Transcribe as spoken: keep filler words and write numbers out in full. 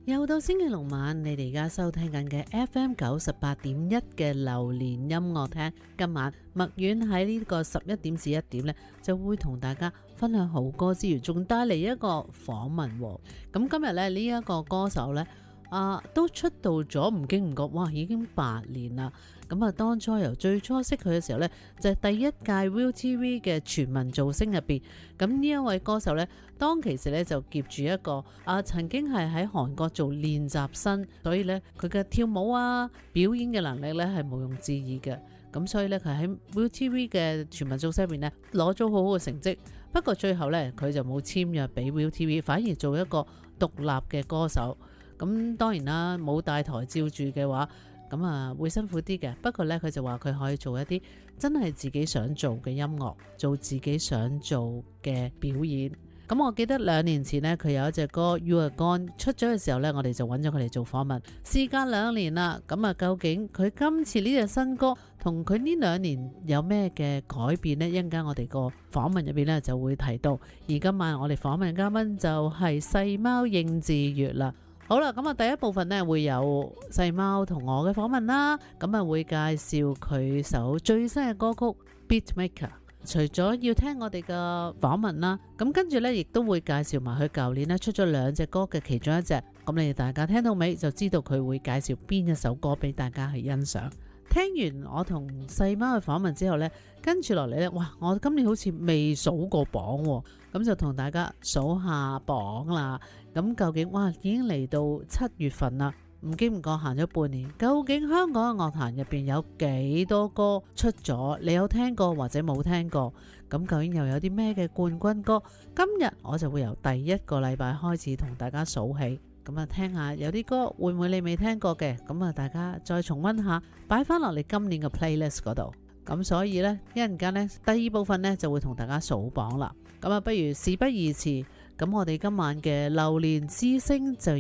又到星期六晚，你哋而家收聽緊嘅 F M 九十八點一嘅流年音樂廳。今晚麥苑喺呢個十一點至一點呢，就會同大家分享好歌之餘，仲帶嚟一個訪問。咁今日咧呢一個歌手呢，啊，都出道咗唔經唔覺，哇，已經八年啦。咁啊，當初由最初識佢嘅時候呢，就係、是、第一屆 ViuTV 嘅全民造星入邊。咁呢一位歌手呢，當其時呢，就夾住一個啊，曾經係喺韓國做練習生，所以呢，佢嘅跳舞啊、表演嘅能力呢係毋庸置疑嘅。咁所以呢，佢喺 ViuTV 嘅全民造星入邊呢，攞咗好好嘅成績。不過最後呢，佢就冇簽約俾 ViuTV，反而做一個獨立嘅歌手。咁當然啦，冇大台照住嘅話，咁啊會辛苦啲嘅。不過呢，佢就話佢可以做一啲真係自己想做嘅音樂，做自己想做嘅表演。咁我記得兩年前呢，佢有一隻歌 You Are Gone 出咗嘅時候呢，我哋就揾咗佢嚟做訪問。事隔兩年啦，咁啊究竟佢今次呢隻新歌同佢呢兩年有咩嘅改變呢？一陣間我哋個訪問入邊呢就會提到。而今晚我哋訪問嘅嘉賓就係細貓應智越啦。好啦，咁啊第一部分呢會有細貓同我嘅訪問啦，咁啊會介紹佢首最新嘅歌曲 Beatmaker。除咗要聽我哋嘅訪問啦，咁跟住呢亦都會介紹埋佢舊年呢出咗兩隻歌嘅其中一隻，咁你哋大家聽到尾就知道佢會介紹邊一首歌俾大家去欣賞。聽完我同細貓嘅訪問之後呢，跟住落嚟呢，哇！我今年好似未數過榜喎，咁就同大家數下榜啦。咁究竟哇，已經嚟到七月份啦，唔經唔覺行咗半年，究竟香港嘅樂壇入邊有幾多歌出咗？你有聽過或者冇聽過？咁究竟又有啲咩嘅冠軍歌？今日我就會由第一個禮拜開始同大家數起。咁啊，聽下有啲歌會唔會你未聽過嘅？咁啊，大家再重溫下，擺翻落嚟今年嘅 playlist 嗰度。咁所以呢，一陣間呢，第二部分呢就會同大家數榜啦。咁啊，不如事不宜遲，咁我哋今晚嘅流年之星就